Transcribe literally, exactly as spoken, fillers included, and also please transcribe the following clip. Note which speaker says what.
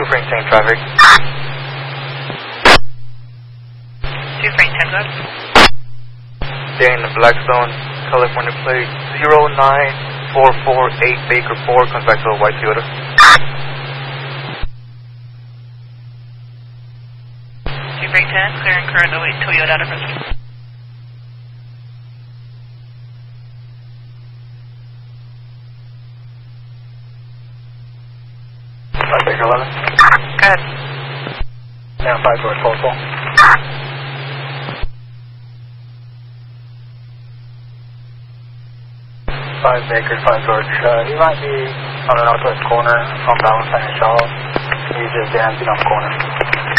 Speaker 1: two Frank ten traffic.
Speaker 2: two Frank ten, go ahead.
Speaker 1: They're in the Blackstone, California plate zero nine four four eight Baker four, comes back to a white Toyota.
Speaker 2: two Frank ten, clear and current oh eight Toyota out of residence.
Speaker 1: five Baker eleven.
Speaker 2: Go ahead.
Speaker 1: Now five George Postal. five Baker, five George. Uh, he might be on the northwest corner on Valentine and Shaw. He's just dancing on the corner.